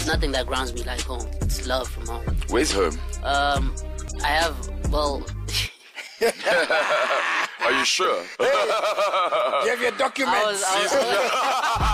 There's nothing that grounds me like home. It's love from home. Where's home? I have, well... Are you sure? You have your documents.